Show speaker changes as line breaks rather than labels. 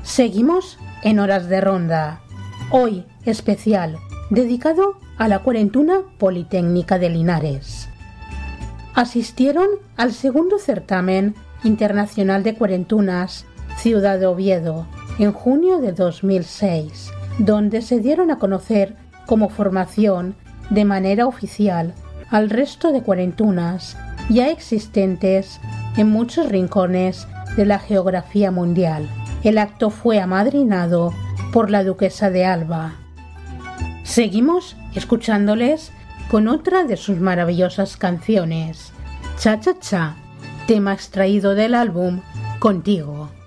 Seguimos en Horas de Ronda, hoy especial, dedicado a la Cuarentuna Politécnica de Linares. Asistieron al segundo certamen internacional de cuarentunas Ciudad de Oviedo en junio de 2006, donde se dieron a conocer como formación de manera oficial al resto de cuarentunas ya existentes en muchos rincones de la geografía mundial. El acto fue amadrinado por la duquesa de Alba. Seguimos escuchándoles con otra de sus maravillosas canciones, Cha Cha Cha, tema extraído del álbum Contigo.